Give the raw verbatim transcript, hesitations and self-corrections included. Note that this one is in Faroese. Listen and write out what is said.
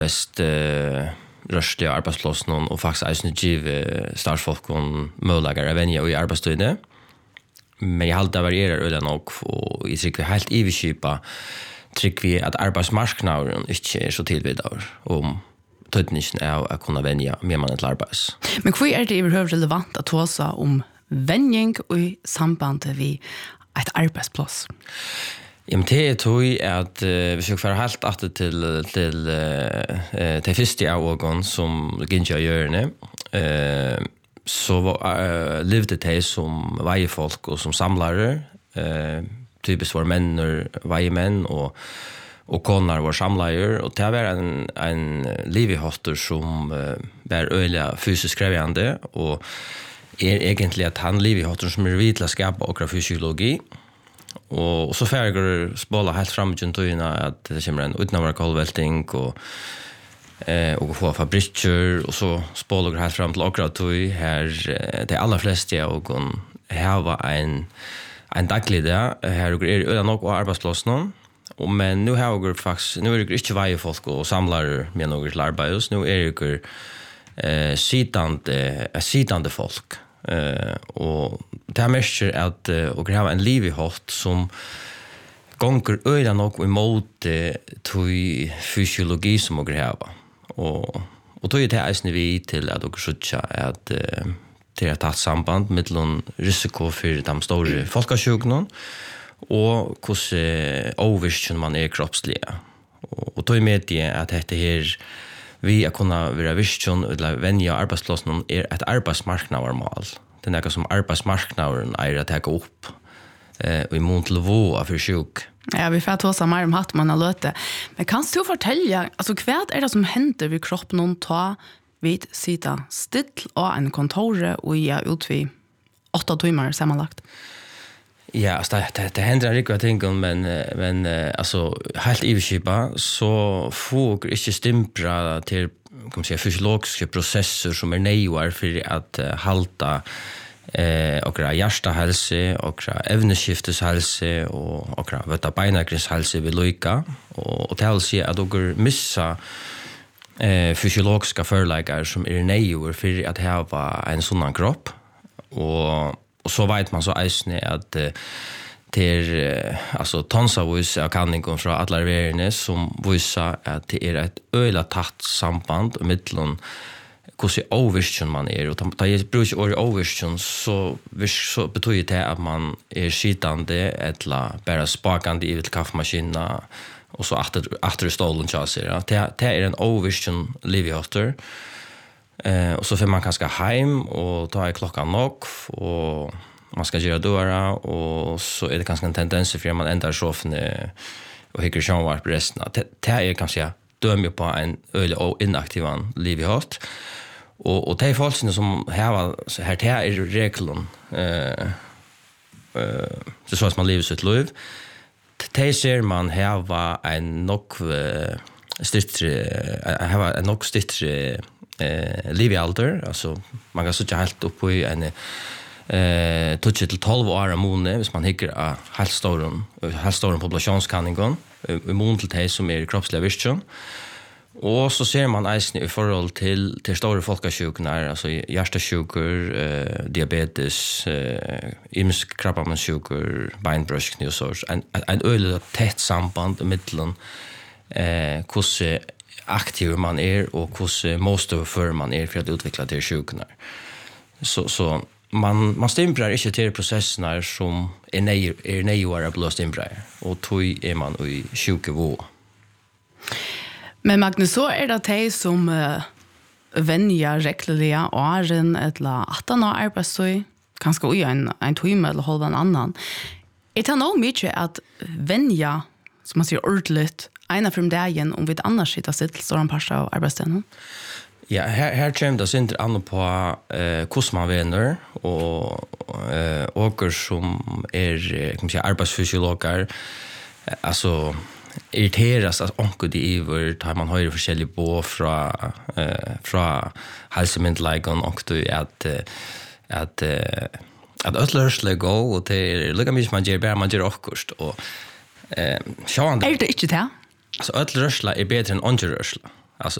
best uh, røstlige arbeidsplassen og faktisk eisen give startfolk og muligere venner i arbeidstøyene. Men jeg halte det varierer øyne nok, og jeg tror vi helt iverkjøpa tror vi at arbeidsmarknaden ikke er så tilvidere om tøytningen er å kunne vende med man til arbeids. Men hvor er det overhøvd relevant at ta seg om vending og i samband med et arbeidsplass? Ja, men det tror jeg at uh, hvis vi får helt atter til, til uh, de første årene som Ginja gjør, uh, så uh, levde de som veiefolk og som samlare, uh, typisk var menn og veiemenn, og, og koner var samlare, og det var en, en livihåtter som uh, var øyelig fysisk krevende, og er egentlig at han livihåtter som er vidt til å skape okra fysiologi, og, og så færger spåla helt frem til tøyene at det kommer en utenavare kolvelting, og Eh, och få fabriker och så spålar helt fram till akkurat tog här de allra flesta och här var en en daglig där här är det öde nog arbetsplatsen och men nu har jag faktiskt nu är det inte varje folk och samlar med några arbetare nu är det eh sittande sittande folk eh och det här märker att och ha en liv i hårt som gånger öde nog emot till fysiologi som och gräva. Og, og tog det eisne vi til at dere skjøtja at uh, det er tatt samband mellom risiko for de store folkesjukene og hvordan overvirkjen man er kroppslige. Og, og tog med det at dette her vi er kunne være virkjen eller vennja arbeidsplassen er et arbeidsmarknadermål. Det er noe som arbeidsmarknaderen er å ta opp uh, og i mån til våa for sjuk. Ja, vi får ta oss mer om hatt man har løte. Men kan du fortelle, altså hva er det som hender ved kroppen noen ta vid sida still og en kontore og ja, ut vi åtta timer sammenlagt? Ja, altså det, det, det hender ikke ting, men, men altså helt iverkjøpa så får ikke stimpra til kan man si, fysiologiske prosesser som er nøyere for at uh, halta eh okra hjärtahälsa okra evneskifteshälsa och okra vetta beinagrishälsa vi lukka och det vill säga att dere missa eh fysiologiska förläggar som är nejor för att ha en sån kropp och och så vet man så eisne att till alltså tonsavis av kanningen från alla världen som visar att det är ett öla tatt samband mellan hvordan overvirkjen man er, og da jeg bruker ikke året overvirkjen, så, så betyder det at man er skitande, eller bare spakande i til kaffemaskinen, og så atter i stålen, det, det er en overvirkjen livihåtter, eh, og så får man kanskje heim, og da er klokka nok, og man skal gjøre døra, og så er det kanskje en tendens for at man ender sofne og hikker sjånvarp resten. Det, det er kanskje dømer på en øyelig og inaktiv livihått, Og, og de folkene som har her til er regelen eh, eh, det er så at man lever sitt liv de ser man har en nok styrtre har en nok styrtre eh, liv i alder altså man kan sitte helt opp i en eh, touch til tolv år av måned hvis man hikker av helt store helt store populasjonskanningen i måned til de som er kroppslige virkjøn. Og så ser man eisen i forhold til, til store folkesjukene, altså hjertesjuker, eh, diabetes, eh, imsk krabbamensjuker, beinbrøskning og sånt. En, en øyelig tett samband mellom eh, hvordan aktiv man er og hvordan målstoffør man er for å utvikle til sjukene. Så, så man, man stimprar ikke til prosessene som er nøyere er blå stimprar, og tog er man i sjukevå. Men Magnus, så er det de som uh, venjer reglerlige åren eller atten år arbeidstøy, kanskje også en, en time eller holde en annan. Er det noe mye at venjer, som man sier ordentlig, ena from dagen om vi annars sitter sitt til sånn par av arbeidsstenen? Ja, her, her kommer det sin an på eh, hvordan man venner, og eh, åker som er kan man si, arbeidsfysiologer, eh, altså irriteras att onkel de iver tar man höra forskjellige på fra eh fra hälsomyndigheten och då att att att öllörsle gå och det lukar mig man ger bara man ger också och eh sjön är det inte det så öllörsle är bättre än ongerörsle